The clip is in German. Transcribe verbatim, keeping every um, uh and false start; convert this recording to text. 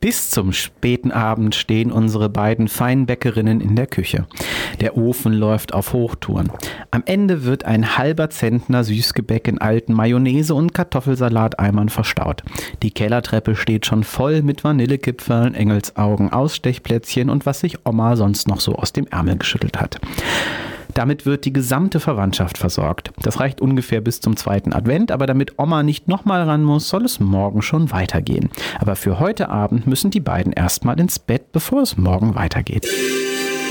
Bis zum späten Abend stehen unsere beiden Feinbäckerinnen in der Küche. Der Ofen läuft auf Hochtouren. Am Ende wird ein halber Zentner Süßgebäck in alten Mayonnaise- und Kartoffelsalat-Eimern verstaut. Die Kellertreppe steht schon voll mit Vanillekipferln, Engelsaugen, Ausstechplätzchen und was sich Oma sonst noch so aus dem Ärmel geschüttelt hat. Damit wird die gesamte Verwandtschaft versorgt. Das reicht ungefähr bis zum zweiten Advent, aber damit Oma nicht nochmal ran muss, soll es morgen schon weitergehen. Aber für heute Abend müssen die beiden erstmal ins Bett, bevor es morgen weitergeht.